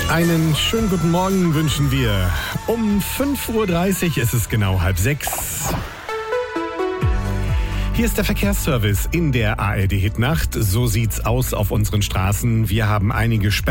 Einen schönen guten Morgen wünschen wir. Um 5.30 Uhr ist es genau 5:30. Hier ist der Verkehrsservice in der ARD Hitnacht. So sieht's aus auf unseren Straßen. Wir haben einige